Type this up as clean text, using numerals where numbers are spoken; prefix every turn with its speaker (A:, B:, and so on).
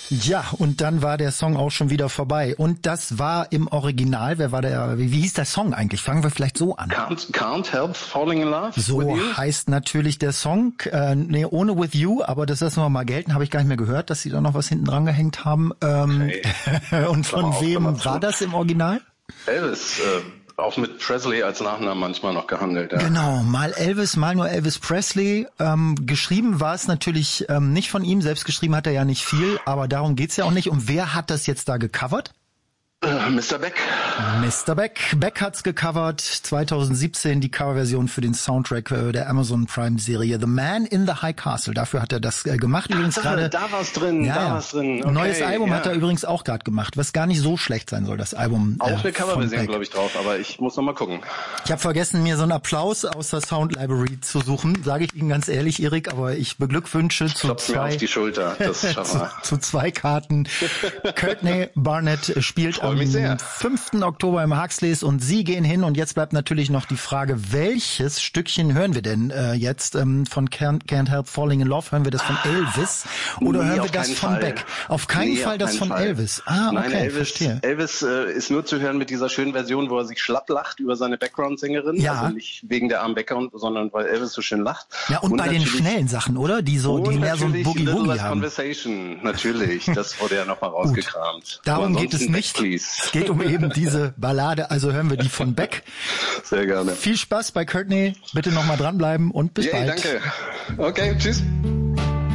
A: Ja, und dann war der Song auch schon wieder vorbei. Und das war im Original, wie hieß der Song eigentlich? Fangen wir vielleicht so an.
B: Can't Help Falling in Love
A: So
B: with You?
A: heißt natürlich der Song. Ohne With You, aber das lassen wir mal gelten. Habe ich gar nicht mehr gehört, dass sie da noch was hinten dran gehängt haben.
B: Okay.
A: Und von wem war das im Original?
B: Elvis, auch mit Presley als Nachnamen manchmal noch gehandelt. Ja.
A: Genau, mal Elvis, mal nur Elvis Presley. Geschrieben war es natürlich nicht von ihm, selbst geschrieben hat er ja nicht viel, aber darum geht's ja auch nicht. Und wer hat das jetzt da gecovert?
B: Mr. Beck.
A: Mr. Beck. Beck hat's gecovert. 2017 die Coverversion für den Soundtrack der Amazon Prime Serie The Man in the High Castle. Dafür hat er das gemacht. Übrigens gerade.
B: Da war's drin, war's drin. Okay,
A: neues Album hat er übrigens auch gerade gemacht, was gar nicht so schlecht sein soll, das Album.
B: Auch eine Coverversion, glaube ich, drauf, aber ich muss noch mal gucken.
A: Ich habe vergessen, mir so einen Applaus aus der Sound Library zu suchen, sage ich Ihnen ganz ehrlich, Erik, aber ich beglückwünsche zu
B: mir auf die Schulter. Das schaffen wir.
A: zu 2 Karten. Courtney Barnett spielt am 5. Oktober im Huxleys und Sie gehen hin und jetzt bleibt natürlich noch die Frage, welches Stückchen hören wir denn jetzt von Can't Help Falling in Love? Hören wir das von Elvis oder hören wir das von Beck? Auf keinen Fall das von Elvis.
B: Nein,
A: okay, verstehe.
B: Elvis ist nur zu hören mit dieser schönen Version, wo er sich schlapp lacht über seine Background-Sängerin.
A: Ja.
B: Also nicht wegen der armen Background, sondern weil Elvis so schön lacht.
A: Ja, und bei den schnellen Sachen, oder? Die mehr so ein Boogie-Woogie haben.
B: Conversation, natürlich. Das wurde ja nochmal rausgekramt.
A: Darum geht es nicht. Es geht um eben diese Ballade, also hören wir die von Beck.
B: Sehr gerne.
A: Viel Spaß bei Courtney, bitte nochmal dranbleiben und bis bald.
B: Danke. Okay, tschüss.